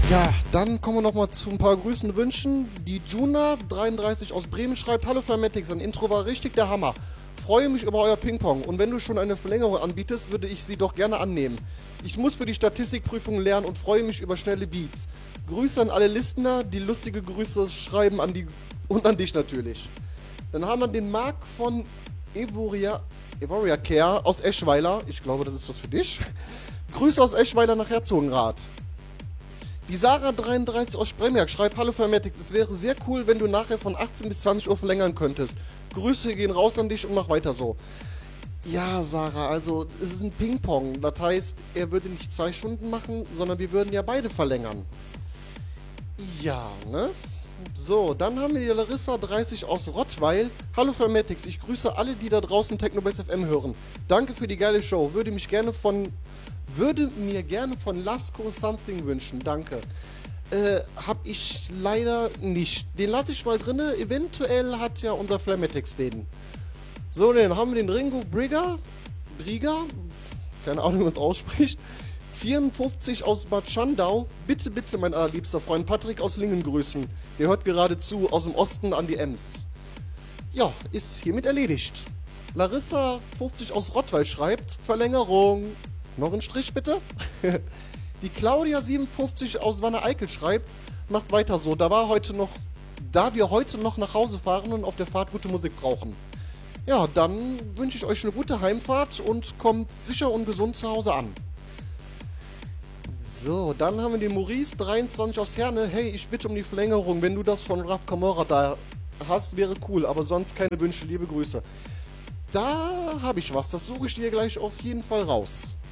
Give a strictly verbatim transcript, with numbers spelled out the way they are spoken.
Ja, dann kommen wir noch mal zu ein paar Grüßen und Wünschen. Die Juna dreiunddreißig aus Bremen schreibt: Hallo Flametics, ein Intro war richtig der Hammer. Freue mich über euer Ping-Pong und wenn du schon eine Verlängerung anbietest, würde ich sie doch gerne annehmen. Ich muss für die Statistikprüfung lernen und freue mich über schnelle Beats. Grüße an alle Listener, die lustige Grüße schreiben an die und an dich natürlich. Dann haben wir den Marc von Evoria, Evoria Care aus Eschweiler. Ich glaube, das ist was für dich. Grüße aus Eschweiler nach Herzogenrath. Die Sarah dreiunddreißig aus Spremberg schreibt: Hallo Flametics, es wäre sehr cool, wenn du nachher von achtzehn bis zwanzig Uhr verlängern könntest. Grüße gehen raus an dich und mach weiter so. Ja, Sarah, also es ist ein Ping-Pong. Das heißt, er würde nicht zwei Stunden machen, sondern wir würden ja beide verlängern. Ja, ne? So, dann haben wir die Larissa dreißig aus Rottweil. Hallo Flametics, ich grüße alle, die da draußen Technobase F M hören. Danke für die geile Show. Würde mich gerne von... Würde mir gerne von Last Call Something wünschen, danke. Äh, hab ich leider nicht. Den lasse ich mal drinne. Eventuell hat ja unser Flametics den. So, dann haben wir den Ringo Brigger. Brigger? Keine Ahnung, wie man es ausspricht. vierundfünfzig aus Bad Schandau. Bitte, bitte, mein allerliebster Freund Patrick aus Lingen grüßen. Der hört gerade zu, aus dem Osten an die Ems. Ja, ist hiermit erledigt. Larissa fünfzig aus Rottweil schreibt: Verlängerung. Noch ein Strich bitte. Die Claudia siebenundfünfzig aus Wanne-Eickel schreibt: Macht weiter so, da war heute noch, da wir heute noch nach Hause fahren und auf der Fahrt gute Musik brauchen. Ja, dann wünsche ich euch eine gute Heimfahrt und kommt sicher und gesund zu Hause an. So, dann haben wir den Maurice dreiundzwanzig aus Herne. Hey, ich bitte um die Verlängerung. Wenn du das von Raf Kamora da hast, wäre cool, aber sonst keine Wünsche. Liebe Grüße. Da habe ich was, das suche ich dir gleich auf jeden Fall raus.